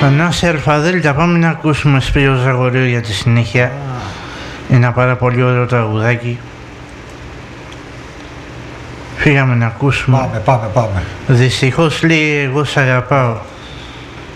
Ανάση Αλφαδέλτα, πάμε να ακούσουμε Σπύρο Ζαγορείου για τη συνέχεια. Ένα πάρα πολύ ωραίο τραγουδάκι. Φύγαμε να ακούσουμε. Πάμε. Δυστυχώς λέει εγώ σ' αγαπάω.